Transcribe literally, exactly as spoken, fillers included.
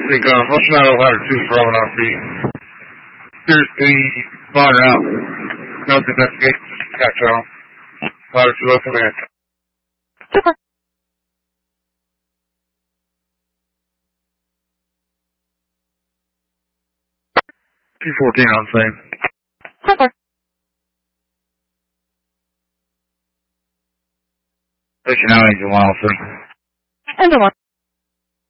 Think, uh, motion out ladder two for eleven feet. Here's the monitor out. Note the investigation. Catch channel. Ladder two, low command. Super. T fourteen on scene. Super. Station now, engine one, officer. Engine one.